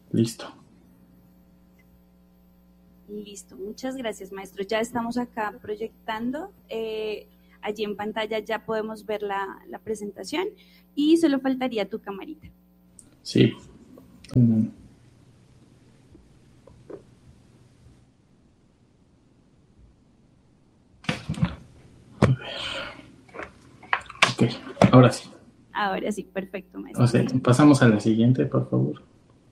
Listo. Listo, muchas gracias, maestro. Ya estamos acá proyectando. Allí en pantalla ya podemos ver la presentación y solo faltaría tu camarita. Sí. Ok, ahora sí. Ahora sí, perfecto, maestro. O sea, pasamos a la siguiente, por favor.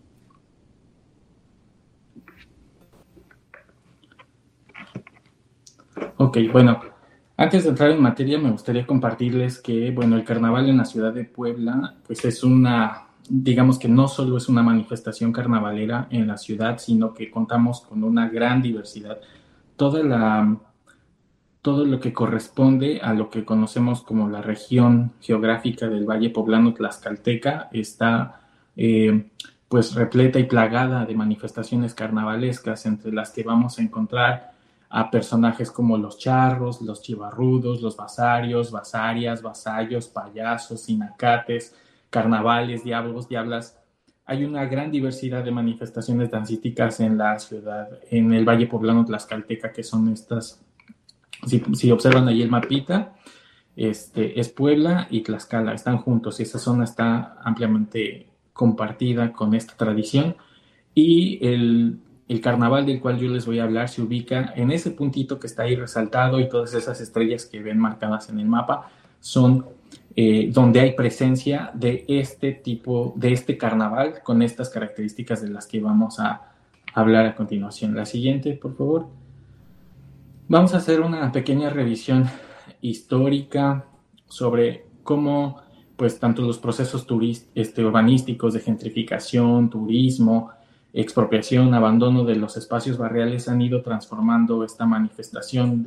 Ok, bueno, antes de entrar en materia me gustaría compartirles que, bueno, el carnaval en la ciudad de Puebla, pues es digamos que no solo es una manifestación carnavalera en la ciudad, sino que contamos con una gran diversidad. Toda la, todo lo que corresponde a lo que conocemos como la región geográfica del Valle Poblano Tlaxcalteca está pues repleta y plagada de manifestaciones carnavalescas, entre las que vamos a encontrar a personajes como los charros, los chivarrudos, los basarios, basarias, vasallos, payasos, sinacates, carnavales, diablos, diablas. Hay una gran diversidad de manifestaciones dancíticas en la ciudad, en el Valle Poblano Tlaxcalteca, que son estas. Si observan ahí el mapita, es Puebla y Tlaxcala, están juntos y esa zona está ampliamente compartida con esta tradición. Y el carnaval del cual yo les voy a hablar se ubica en ese puntito que está ahí resaltado, y todas esas estrellas que ven marcadas en el mapa son donde hay presencia de este tipo, de este carnaval con estas características de las que vamos a hablar a continuación. La siguiente, por favor. Vamos a hacer una pequeña revisión histórica sobre cómo, pues, tanto los procesos urbanísticos de gentrificación, turismo, expropiación, abandono de los espacios barriales han ido transformando esta manifestación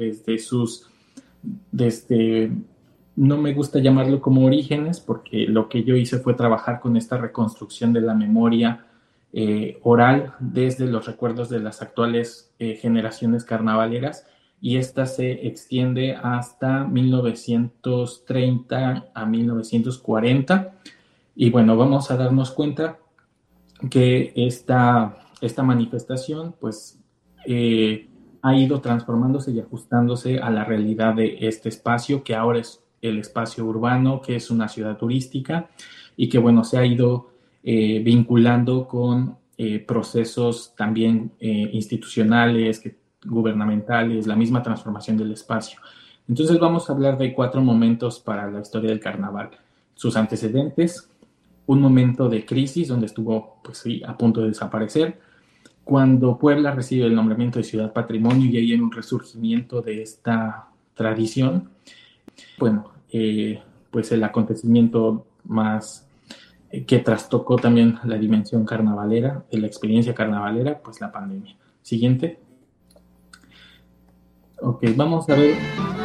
desde, no me gusta llamarlo como orígenes, porque lo que yo hice fue trabajar con esta reconstrucción de la memoria oral desde los recuerdos de las actuales generaciones carnavaleras, y esta se extiende hasta 1930 a 1940. Y bueno, vamos a darnos cuenta que esta manifestación pues ha ido transformándose y ajustándose a la realidad de este espacio, que ahora es el espacio urbano, que es una ciudad turística, y que bueno, se ha ido vinculando con procesos también institucionales, gubernamentales, la misma transformación del espacio. Entonces vamos a hablar de 4 momentos para la historia del carnaval: sus antecedentes, un momento de crisis donde estuvo, pues sí, a punto de desaparecer, cuando Puebla recibe el nombramiento de ciudad patrimonio y hay un resurgimiento de esta tradición. Bueno, pues el acontecimiento más que trastocó también la dimensión carnavalera, de la experiencia carnavalera, pues la pandemia. Siguiente. Ok, vamos a ver